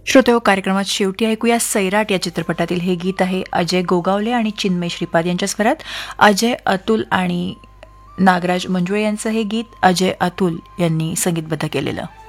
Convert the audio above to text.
श्रोते हो, कार्यक्रमात शेवटी ऐकूया सैराट या चित्रपटातील हे गीत आहे अजय गोगावले आणि चिन्मय श्रीपाद यांच्या स्वरात. अजय अतुल आणि नागराज मंजुळे यांचं हे गीत अजय अतुल यांनी संगीतबद्ध केलेलं.